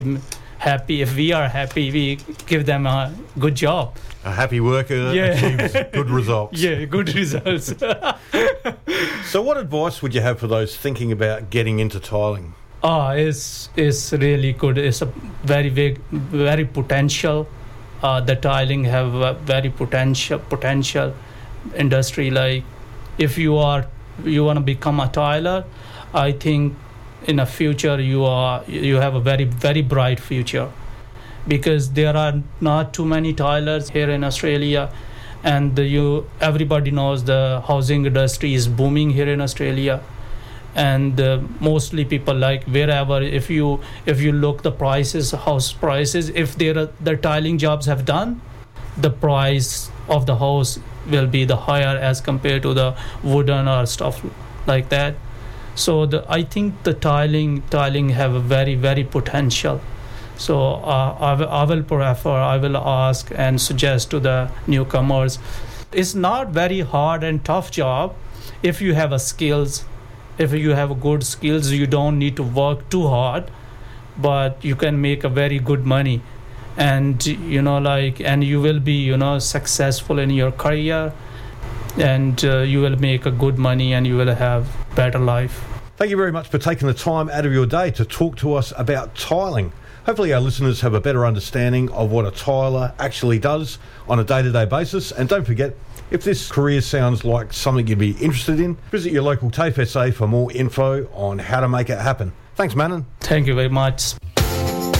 happy. If we are happy, we give them a good job. A happy worker achieves good results. Yeah, good results. So what advice would you have for those thinking about getting into tiling? It's really good. It's a very big, very potential. The tiling have a very potential industry. Like if you want to become a tiler, I think in the future you have a very, very bright future, because there are not too many tilers here in Australia, and everybody knows the housing industry is booming here in Australia. And mostly people, like wherever, if you look the prices, house prices, if the tiling jobs have done, the price of the house will be the higher as compared to the wooden or stuff like that. So I think the tiling have a very, very potential. So I will ask and suggest to the newcomers, it's not very hard and tough job if you have a skills. If you have good skills, you don't need to work too hard, but you can make a very good money, and and you will be successful in your career, and you will make a good money, and you will have better life. Thank you very much for taking the time out of your day to talk to us about tiling. Hopefully our listeners have a better understanding of what a tiler actually does on a day-to-day basis. And don't forget, if this career sounds like something you'd be interested in, visit your local TAFE SA for more info on how to make it happen. Thanks, Manan. Thank you very much.